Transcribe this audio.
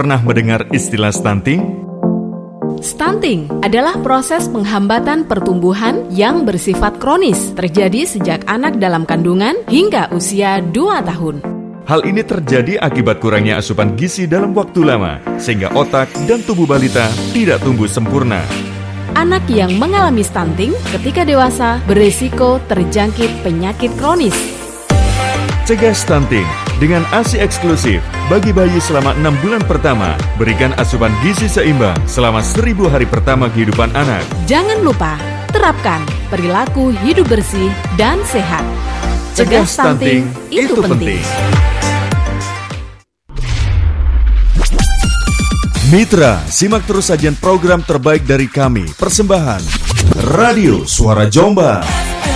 pernah mendengar istilah stunting? Stunting adalah proses penghambatan pertumbuhan yang bersifat kronis, terjadi sejak anak dalam kandungan hingga usia 2 tahun. Hal ini terjadi akibat kurangnya asupan gizi dalam waktu lama, sehingga otak dan tubuh balita tidak tumbuh sempurna. Anak yang mengalami stunting ketika dewasa berisiko terjangkit penyakit kronis. Cegah stunting dengan ASI eksklusif bagi bayi selama 6 bulan pertama. Berikan asupan gizi seimbang selama 1000 hari pertama kehidupan anak. Jangan lupa, terapkan perilaku hidup bersih dan sehat. Cegah stunting itu penting. Mitra, simak terus sajian program terbaik dari kami. Persembahan Radio Suara Jombang.